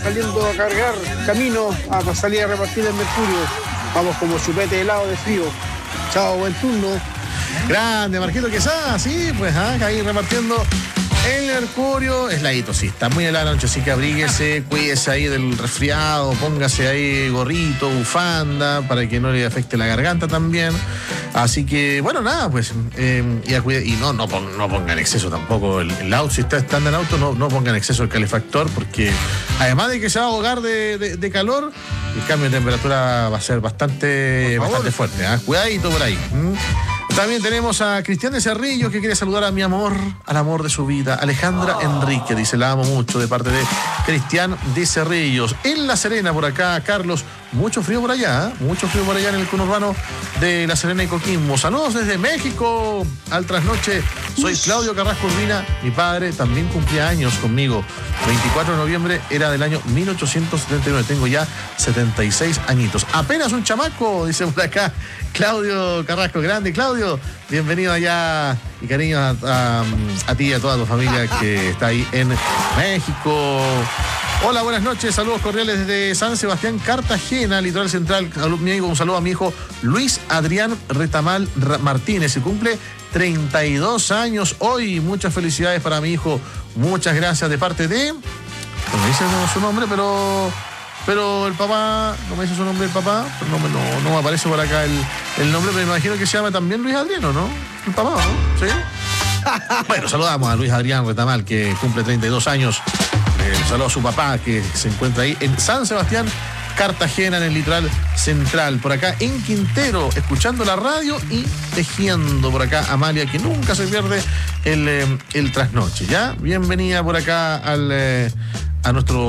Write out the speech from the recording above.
saliendo a cargar camino a salir a repartir el mercurio. Vamos como chupete helado de frío. Chao, buen turno. Grande, Marquito Quesada, sí, pues ahí repartiendo el mercurio. Es ladito, sí, está muy helada la noche, así que abríguese, cuídese ahí del resfriado, póngase ahí gorrito, bufanda, para que no le afecte la garganta también. Así que, bueno, nada, pues, y no pongan en exceso tampoco el auto. Si están en el auto, no pongan en exceso el calefactor, porque además de que se va a ahogar de calor, el cambio de temperatura va a ser bastante fuerte. Cuidadito por ahí. También tenemos a Cristian de Cerrillos, que quiere saludar a mi amor, al amor de su vida, Alejandra Enrique, dice, la amo mucho, de parte de Cristian de Cerrillos. En La Serena, por acá, Carlos, mucho frío por allá, mucho frío por allá en el conurbano de La Serena y Coquimbo. Saludos desde México, al trasnoche. Soy Claudio Carrasco Urbina, mi padre también cumplía años conmigo. 24 de noviembre era del año 1879, tengo ya 76 añitos. Apenas un chamaco, dice por acá Claudio Carrasco. Grande, Claudio, bienvenido allá y cariño a ti y a toda tu familia que está ahí en México. Hola, buenas noches, saludos cordiales desde San Sebastián, Cartagena, Litoral Central. Un saludo a mi hijo Luis Adrián Retamal Martínez, se cumple 32 años hoy. Muchas felicidades para mi hijo, muchas gracias de parte de... No me dice su nombre, pero el papá, no me dice su nombre el papá, pero no me aparece por acá el nombre, pero me imagino que se llama también Luis Adriano, ¿no? El papá, ¿no? ¿Sí? Bueno, saludamos a Luis Adrián Retamal, que cumple 32 años. Saludos a su papá, que se encuentra ahí en San Sebastián, Cartagena, en el litoral central. Por acá en Quintero, escuchando la radio y tejiendo. Por acá Amalia, que nunca se pierde el trasnoche, ¿ya? Bienvenida por acá a nuestro